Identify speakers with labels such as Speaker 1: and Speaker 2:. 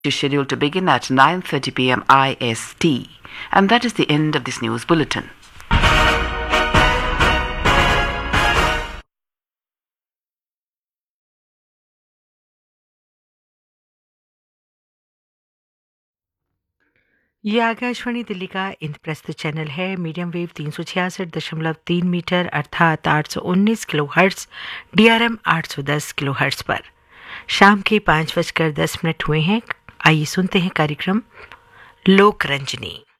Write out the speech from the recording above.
Speaker 1: is scheduled to begin at 9:30 p.m. IST. And that is the end of this news bulletin.
Speaker 2: ये आकाशवाणी दिल्ली का Indraprastha channel है। Medium wave 366.3 metre अर्थात 819 kilo hertz, DRM 810 kilo hertz पर शाम के 5:10 हुए हैं। आइए सुनते हैं कार्यक्रम लोक रंजनी।